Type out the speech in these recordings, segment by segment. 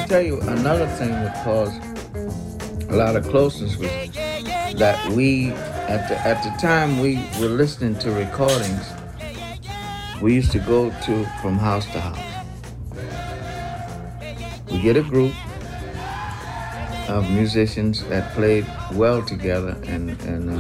tell you another thing that caused a lot of closeness was that we, at the time we were listening to recordings, we used to go from house to house. We get a group of musicians that played well together, and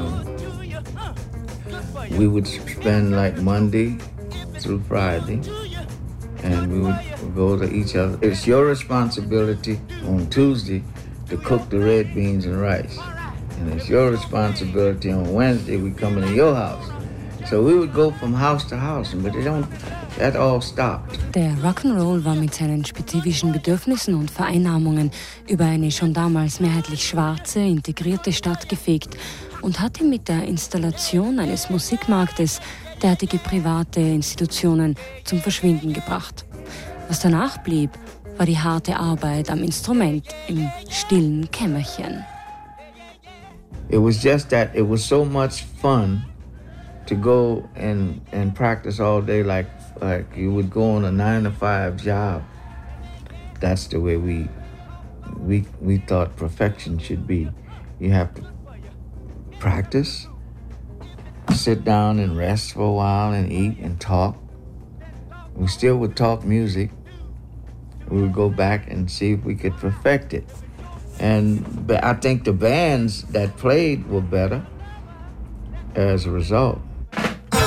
we would spend like Monday through Friday, and we would go to each other. It's your responsibility on Tuesday to cook the red beans and rice, and it's your responsibility on Wednesday we come into your house. So we would go from house to house, but that all stopped. Der Rock'n'Roll war mit seinen spezifischen Bedürfnissen und Vereinnahmungen über eine schon damals mehrheitlich schwarze, integrierte Stadt gefegt und hat ihn mit der Installation eines Musikmarktes derartige private Institutionen zum Verschwinden gebracht. Was danach blieb, war die harte Arbeit am Instrument im stillen Kämmerchen. It was just that it was so much fun to go and practice all day like you would go on a 9-to-5 job. That's the way we thought perfection should be. You have to practice, sit down and rest for a while and eat and talk. We still would talk music. We would go back and see if we could perfect it. And I think the bands that played were better as a result.